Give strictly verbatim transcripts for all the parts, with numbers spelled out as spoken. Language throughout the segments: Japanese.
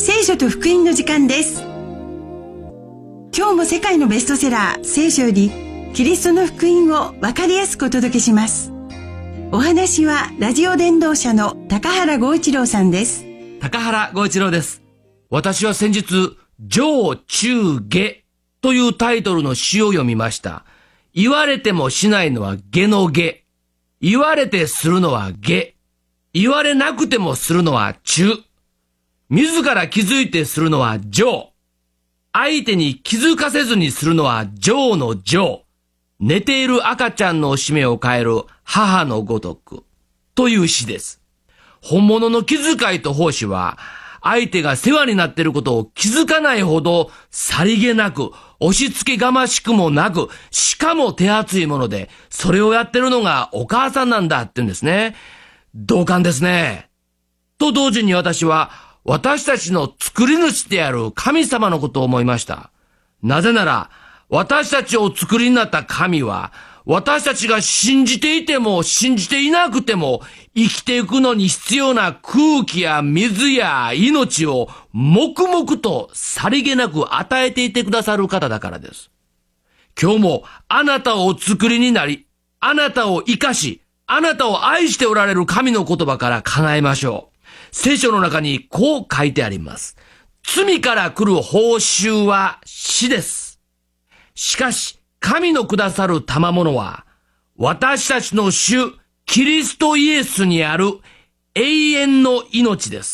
聖書と福音の時間です。今日も世界のベストセラー聖書よりキリストの福音を分かりやすくお届けします。お話はラジオ伝道者の高原剛一郎さんです。 高原剛一郎です。私は先日上中下というタイトルの詩を読みました。言われてもしないのは下の下、言われてするのは下、言われなくてもするのは中、自ら気づいてするのは上、相手に気づかせずにするのは上の上、寝ている赤ちゃんのおしめを変える母のごとくという詩です。本物の気遣いと奉仕は、相手が世話になっていることを気づかないほどさりげなく、押し付けがましくもなく、しかも手厚いもので、それをやってるのがお母さんなんだって言うんですね。同感ですね。と同時に私は、私たちの作り主である神様のことを思いました。なぜなら、私たちを作りになった神は、私たちが信じていても信じていなくても生きていくのに必要な空気や水や命を黙々とさりげなく与えていてくださる方だからです。今日もあなたをお作りになり、あなたを生かし、あなたを愛しておられる神の言葉から考えましょう。聖書の中にこう書いてあります。罪から来る報酬は死です。しかし、神のくださる賜物は、私たちの主、キリストイエスにある永遠の命です。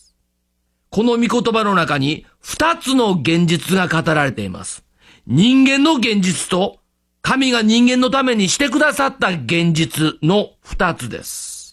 この御言葉の中に二つの現実が語られています。人間の現実と、神が人間のためにしてくださった現実の二つです。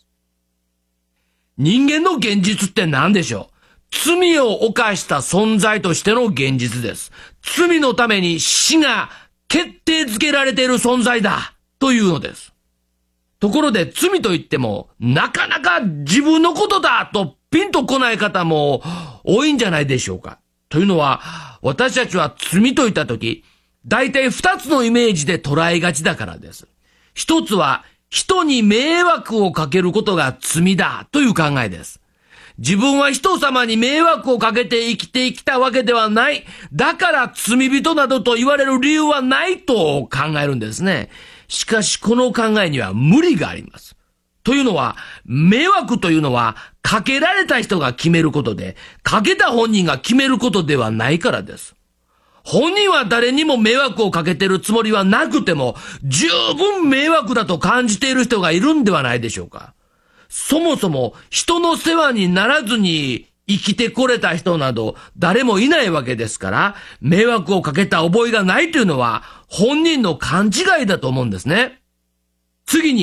人間の現実って何でしょう？罪を犯した存在としての現実です。罪のために死が決定づけられている存在だというのです。ところで罪といってもなかなか自分のことだとピンとこない方も多いんじゃないでしょうか。というのは私たちは罪といったとき大体二つのイメージで捉えがちだからです。一つは人に迷惑をかけることが罪だという考えです。自分は人様に迷惑をかけて生きてきたわけではない。だから罪人などと言われる理由はないと考えるんですね。しかしこの考えには無理があります。というのは、迷惑というのはかけられた人が決めることで、かけた本人が決めることではないからです。本人は誰にも迷惑をかけているつもりはなくても、十分迷惑だと感じている人がいるんではないでしょうか。そもそも人の世話にならずに生きてこれた人など誰もいないわけですから、迷惑をかけた覚えがないというのは本人の勘違いだと思うんですね。次に